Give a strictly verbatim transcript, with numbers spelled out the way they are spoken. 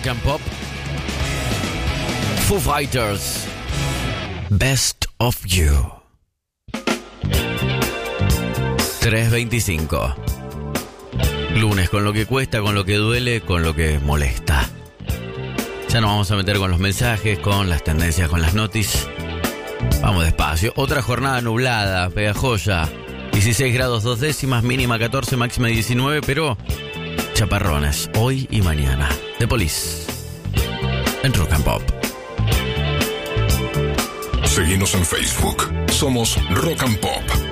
Rock and Pop. Foo Fighters, Best of You. tres veinticinco. Lunes, con lo que cuesta, con lo que duele, con lo que molesta. Ya nos vamos a meter con los mensajes, con las tendencias, con las noticias. Vamos despacio. Otra jornada nublada, pegajosa. dieciséis grados dos décimas, mínima catorce, máxima diecinueve, pero chaparrones hoy y mañana. The Police en Rock and Pop. Seguinos en Facebook. Somos Rock and Pop.